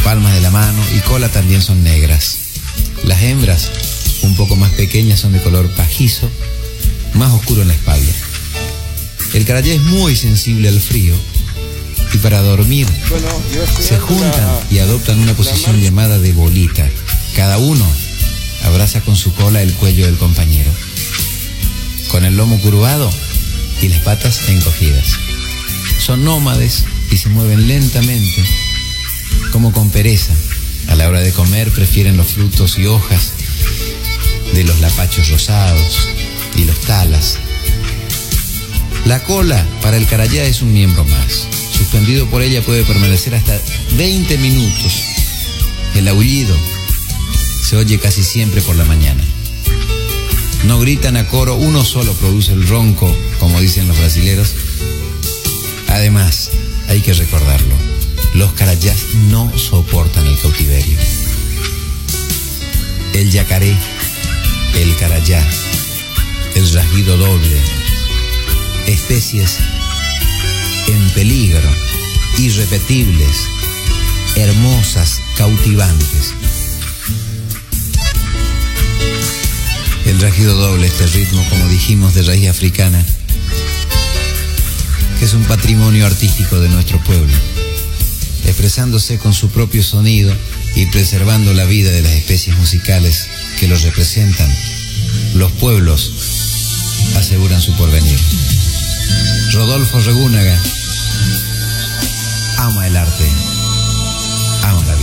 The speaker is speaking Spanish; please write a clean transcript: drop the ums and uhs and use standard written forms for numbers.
palmas de la mano y cola también son negras. Las hembras, un poco más pequeñas, son de color pajizo, más oscuro en la espalda. El carayá es muy sensible al frío y para dormir se juntan y adoptan una posición llamada de bolita. Cada uno abraza con su cola el cuello del compañero, con el lomo curvado y las patas encogidas. Son nómades y se mueven lentamente, como con pereza. A la hora de comer prefieren los frutos y hojas de los lapachos rosados y los talas. La cola para el carayá es un miembro más. Suspendido por ella puede permanecer hasta 20 minutos. El aullido se oye casi siempre por la mañana. No gritan a coro, uno solo produce el ronco, como dicen los brasileros. Además, hay que recordarlo, los carayás no soportan el cautiverio. El yacaré, el carayá, el rasguido doble, especies en peligro, irrepetibles, hermosas, cautivantes. El rasguido doble, este ritmo, como dijimos, de raíz africana, que es un patrimonio artístico de nuestro pueblo, expresándose con su propio sonido y preservando la vida de las especies musicales que los representan. Los pueblos aseguran su porvenir. Rodolfo Regúnaga ama el arte, ama la vida.